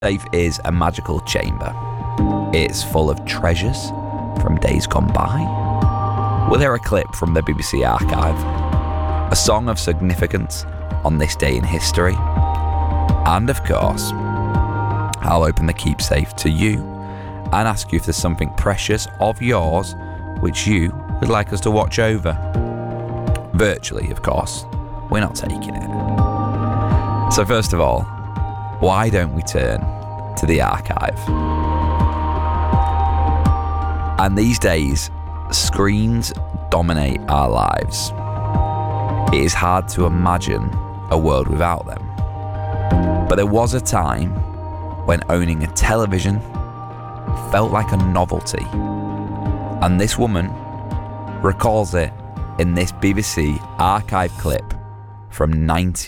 Safe is a magical chamber. It's full of treasures from days gone by. We'll hear a clip from the BBC archive, a song of significance on this day in history, and of course, I'll open the keepsafe to you and ask you if there's something precious of yours which you would like us to watch over. Virtually, of course. We're not taking it. So first of all, why don't we turn to the archive? And these days, screens dominate our lives. It is hard to imagine a world without them. But there was a time when owning a television felt like a novelty. And this woman recalls it in this BBC archive clip from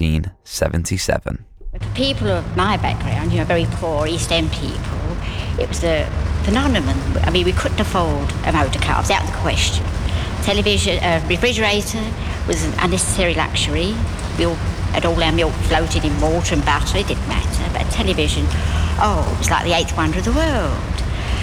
1977. For people of my background, very poor East End people, it was a phenomenon. I mean, we couldn't afford a motor car, it was out of the question. Television, refrigerator was an unnecessary luxury. We all had all our milk floated in water and butter, it didn't matter. But television, it was like the eighth wonder of the world.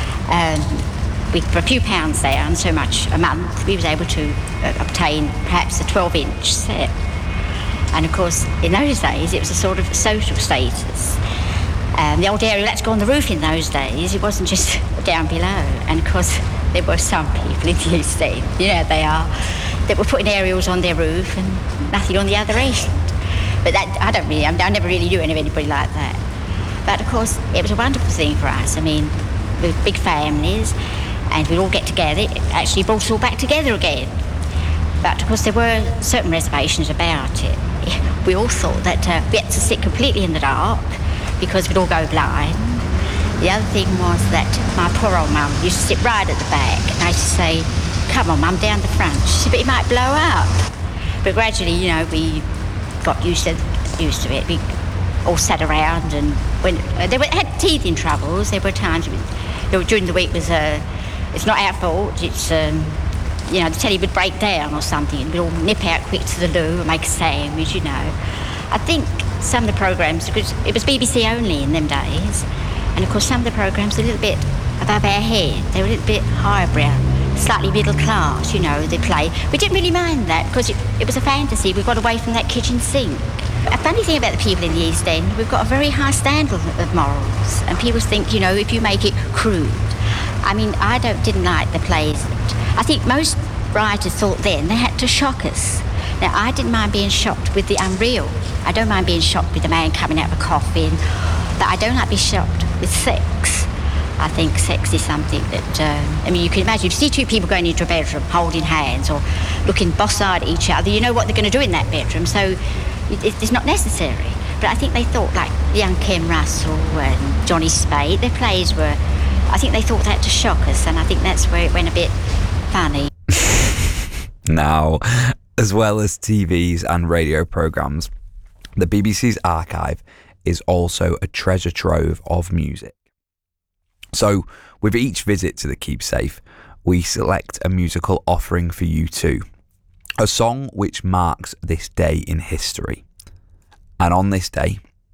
For a few pounds there and so much a month, we was able to obtain perhaps a 12-inch set. And of course, in those days, it was a sort of social status. The old area, let's go on the roof in those days, it wasn't just down below. And of course, there were some people in the East End, they are, that were putting aerials on their roof and nothing on the other end. But that, I never really knew anybody like that. But of course, it was a wonderful thing for us. I mean, with big families, and we'd all get together. It actually brought us all back together again. But of course, there were certain reservations about it. We all thought that we had to sit completely in the dark because we'd all go blind. The other thing was that my poor old mum used to sit right at the back, and I used to say, "Come on, Mum, down the front." She said, "But it might blow up." But gradually, we got used to it. We all sat around, and when had teething troubles, there were times during the week it's not our fault. It's the telly would break down or something, and we'd all nip out quick to the loo and make a sandwich. I think some of the programmes, because it was BBC only in them days, and of course some of the programmes were a little bit above our head. They were a little bit highbrow, slightly middle class. They play. We didn't really mind that because it was a fantasy. We got away from that kitchen sink. A funny thing about the people in the East End, we've got a very high standard of morals, and people think, if you make it crude. I mean, I didn't like the plays. I think most writers thought then they had to shock us. Now, I didn't mind being shocked with the unreal. I don't mind being shocked with a man coming out of a coffin, but I don't like being shocked with sex. I think sex is something that, you can imagine, if you see two people going into a bedroom holding hands or looking boss-eyed at each other, you know what they're going to do in that bedroom, so it's not necessary. But I think they thought, like young Ken Russell and Johnny Spade, their plays were, I think they thought that to shock us, and I think that's where it went a bit funny. Now, as well as TVs and radio programmes, the BBC's archive is also a treasure trove of music. So, with each visit to the Keepsafe, we select a musical offering for you too. A song which marks this day in history. And on this day,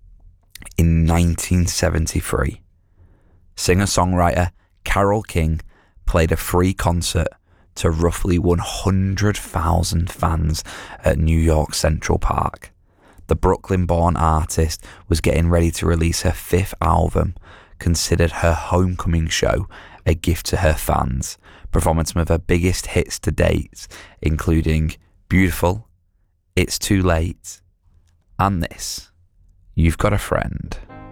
in 1973, singer-songwriter Carole King played a free concert to roughly 100,000 fans at New York Central Park. The Brooklyn-born artist was getting ready to release her fifth album, considered her homecoming show a gift to her fans, performing some of her biggest hits to date, including Beautiful, It's Too Late, and this, You've Got a Friend.